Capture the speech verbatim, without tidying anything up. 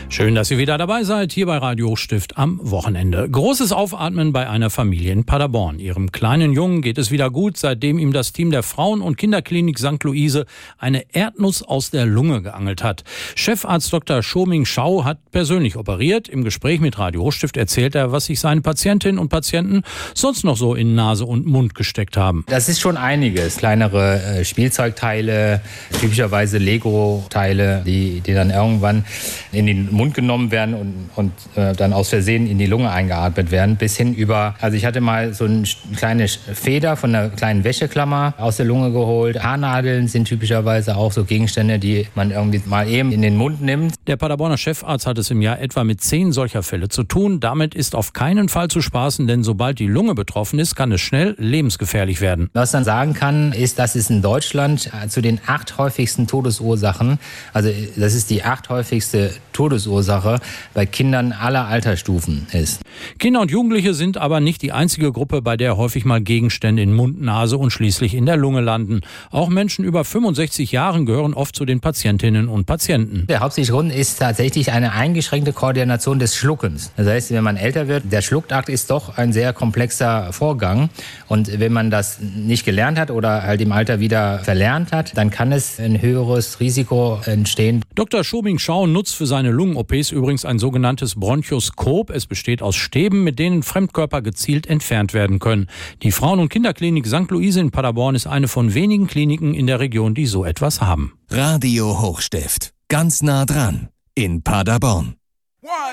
Schön, dass ihr wieder dabei seid, hier bei Radio Hochstift am Wochenende. Großes Aufatmen bei einer Familie in Paderborn. Ihrem kleinen Jungen geht es wieder gut, seitdem ihm das Team der Frauen- und Kinderklinik Sankt Luise eine Erdnuss aus der Lunge geangelt hat. Chefarzt Doktor Shoming Schau hat persönlich operiert. Im Gespräch mit Radio Hochstift erzählt er, was sich seine Patientinnen und Patienten sonst noch so in Nase und Mund gesteckt haben. Das ist schon einiges. Kleinere äh, Spielzeugteile, typischerweise Lego-Teile, die, die dann irgendwann in den Mund genommen werden und, und äh, dann aus Versehen in die Lunge eingeatmet werden, bis hin über, also ich hatte mal so eine kleine Feder von einer kleinen Wäscheklammer aus der Lunge geholt. Haarnadeln sind typischerweise auch so Gegenstände, die man irgendwie mal eben in den Mund nimmt. Der Paderborner Chefarzt hat es im Jahr etwa mit zehn solcher Fälle zu tun. Damit ist auf keinen Fall zu spaßen, denn sobald die Lunge betroffen ist, kann es schnell lebensgefährlich werden. Was man sagen kann, ist, dass es in Deutschland zu den acht häufigsten Todesursachen, also das ist die acht häufigste Todesursache bei Kindern aller Altersstufen ist. Kinder und Jugendliche sind aber nicht die einzige Gruppe, bei der häufig mal Gegenstände in Mund, Nase und schließlich in der Lunge landen. Auch Menschen über fünfundsechzig Jahren gehören oft zu den Patientinnen und Patienten. Der hauptsächliche Grund ist tatsächlich eine eingeschränkte Koordination des Schluckens. Das heißt, wenn man älter wird, der Schluckakt ist doch ein sehr komplexer Vorgang. Und wenn man das nicht gelernt hat oder halt im Alter wieder verlernt hat, dann kann es ein höheres Risiko entstehen. Doktor Shoming Schau nutzt für seine Lungen-O Ps übrigens ein sogenanntes Bronchoskop. Es besteht aus Stäben, mit denen Fremdkörper gezielt entfernt werden können. Die Frauen- und Kinderklinik Sankt Luise in Paderborn ist eine von wenigen Kliniken in der Region, die so etwas haben. Radio Hochstift. Ganz nah dran. In Paderborn.